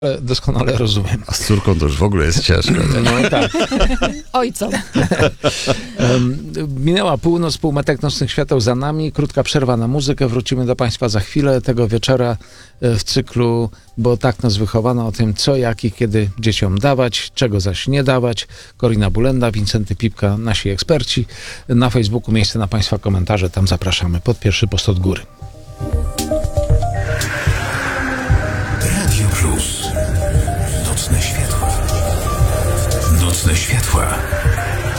Doskonale rozumiem. A z córką to już w ogóle jest ciężko. No tak. Ojcom. Minęła północ, półmetek nocnych świateł za nami. Krótka przerwa na muzykę. Wrócimy do Państwa za chwilę. Tego wieczora w cyklu, bo tak nas wychowano, o tym co, jak i kiedy dzieciom dawać, czego zaś nie dawać. Korina Bulenda, Wincenty Pipka, nasi eksperci. Na Facebooku miejsce na Państwa komentarze. Tam zapraszamy. Pod pierwszy post od góry. Radio Plus. Nocne światła. Nocne światła.